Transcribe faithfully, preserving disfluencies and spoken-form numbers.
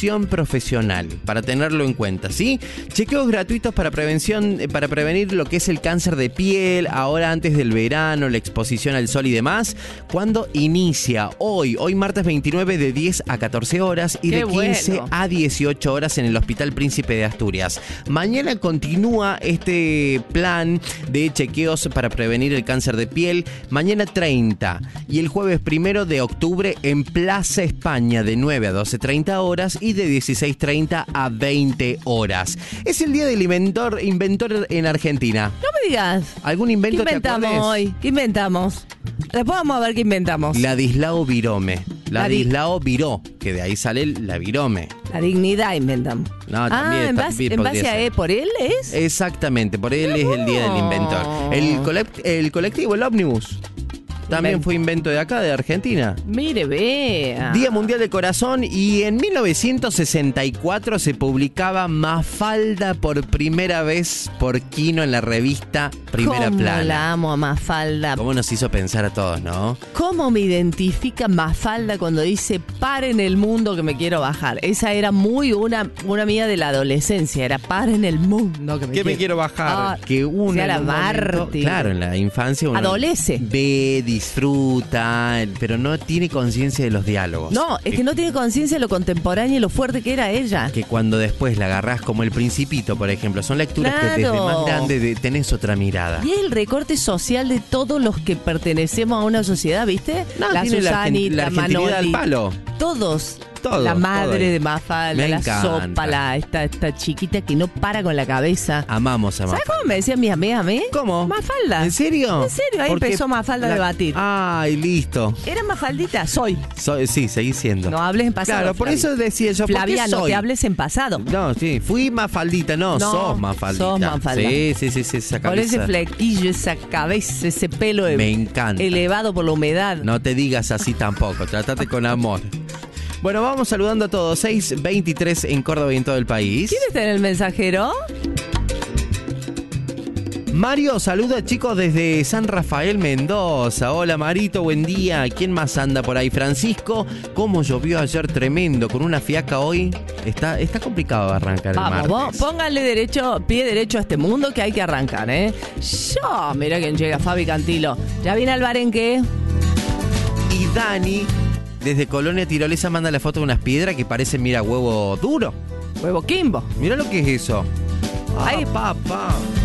revisión profesional, para tenerlo en cuenta, ¿sí? Chequeos gratuitos para prevención, para prevenir lo que es el cáncer de piel, ahora antes del verano, la exposición al sol y demás. ¿Cuándo inicia? Hoy, hoy martes veintinueve de diez a catorce horas y Qué de quince bueno. a dieciocho horas en el Hospital Príncipe de Asturias. Mañana continúa este plan de chequeos para prevenir el cáncer de piel. Mañana treinta y el jueves primero de octubre en Plaza España de nueve a doce treinta horas y de dieciséis treinta a veinte horas. Es el día del inventor, inventor en Argentina. No me digas. ¿Algún ¿Qué invento te inventamos acordés? hoy? ¿Qué inventamos? Después vamos a ver qué inventamos. Ladislao Virome. La di- Ladislao Viró, que de ahí sale la Virome. La dignidad inventamos. No, ah, también, en base, también en podría base a ser. él, ¿por él es? Exactamente, por él es el día del inventor. El, colect- el colectivo, el ómnibus, también Invento. fue invento de acá, de Argentina. Mire, vea. Día Mundial del Corazón, y en mil novecientos sesenta y cuatro se publicaba Mafalda por primera vez por Kino en la revista Primera ¿Cómo Plana. la amo a Mafalda? ¿Cómo nos hizo pensar a todos, no? ¿Cómo me identifica Mafalda cuando dice paren el mundo que me quiero bajar? Esa era muy una, una mía de la adolescencia. Era paren el mundo que me, Que quiero... me quiero bajar. Ah, que uno sea en la un momento- Marti. claro, en la infancia uno Adolece. ve, disfruta, pero no tiene conciencia de los diálogos. No, es que no tiene conciencia de lo contemporáneo y lo fuerte que era ella. Que cuando después la agarrás, como El Principito, por ejemplo, son lecturas que desde Claro. más grande de- tenés otra mirada. Y es el recorte social de todos los que pertenecemos a una sociedad, ¿viste? No, la tiene la argen- Susanita, la argentinidad Manoli, al palo. Todos. Todo, la madre todo. de Mafalda, Me la encanta. sopa, la, esta, esta chiquita que no para con la cabeza. Amamos a ¿Sabes Mafalda. cómo me decían mis amigas a mí? ¿Cómo? Mafalda. ¿En serio? En serio, ahí Porque empezó Mafalda a la- debatir. Ay, listo. Era Mafaldita, soy. Soy- sí, seguí siendo. No hables en pasado. Claro, por Flavia. eso decía yo, ¿por qué Flavia, no soy? te hables en pasado. No, sí, fui Mafaldita, no, No, sos Mafaldita. sos Mafalda. Sí, sí, sí, sí, esa Con ese cabeza. flequillo, esa cabeza, ese pelo Me e- encanta. elevado por la humedad. No te digas así tampoco, trátate con amor. Bueno, vamos saludando a todos. seis veintitrés en Córdoba y en todo el país. ¿Quién está en el mensajero? Mario saluda, chicos, desde San Rafael, Mendoza. Hola, Marito, buen día. ¿Quién más anda por ahí? Francisco, ¿cómo llovió ayer? Tremendo, con una fiaca hoy. Está, está complicado arrancar Vamos, el vos, martes. pónganle derecho, pie derecho a este mundo que hay que arrancar, ¿eh? Yo, mira quién llega, Fabi Cantilo. ¿Ya viene el Barenque? Y Dani, desde Colonia Tirolesa, manda la foto de unas piedras que parecen, mira, huevo duro. Huevo Kimbo. Mira lo que es eso. Ay. Ay, papá.